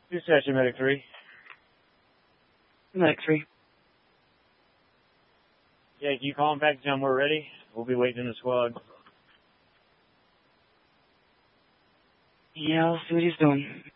Dispatcher, Medic 3. Medic 3. Yeah, can you call him back and we're ready? We'll be waiting in the squad. Yeah, I'll see what he's doing.